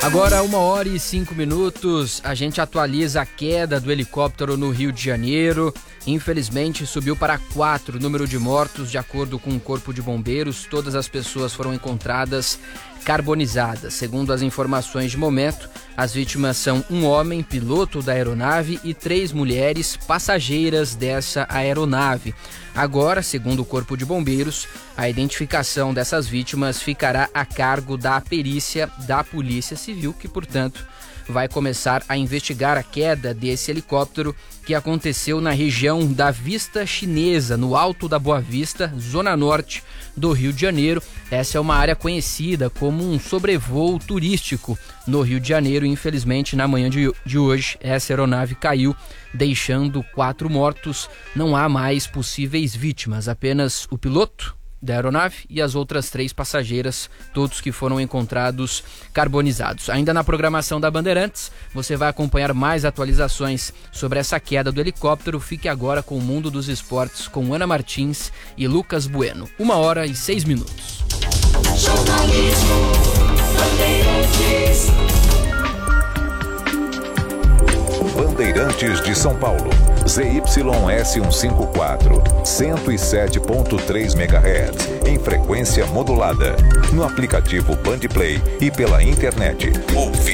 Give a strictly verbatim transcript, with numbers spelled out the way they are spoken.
Agora, uma hora e cinco minutos, a gente atualiza a queda do helicóptero no Rio de Janeiro. Infelizmente, subiu para quatro o número de mortos, de acordo com o Corpo de Bombeiros. Todas as pessoas foram encontradas carbonizadas. Segundo as informações de momento, as vítimas são um homem, piloto da aeronave, e três mulheres, passageiras dessa aeronave. Agora, segundo o Corpo de Bombeiros, a identificação dessas vítimas ficará a cargo da perícia da Polícia Civil, que, portanto, vai começar a investigar a queda desse helicóptero que aconteceu na região da Vista Chinesa, no Alto da Boa Vista, zona norte do Rio de Janeiro. Essa é uma área conhecida como um sobrevoo turístico no Rio de Janeiro. Infelizmente, na manhã de, de hoje, essa aeronave caiu, deixando quatro mortos. Não há mais possíveis vítimas, apenas o piloto da aeronave e as outras três passageiras, todos que foram encontrados carbonizados. Ainda na programação da Bandeirantes, você vai acompanhar mais atualizações sobre essa queda do helicóptero. Fique agora com o Mundo dos Esportes com Ana Martins e Lucas Bueno. Uma hora e seis minutos. Jornalismo Bandeirantes. Bandeirantes de São Paulo, Z Y S cento e cinquenta e quatro, cento e sete ponto três megahertz, em frequência modulada, no aplicativo Bandplay e pela internet. Ouvi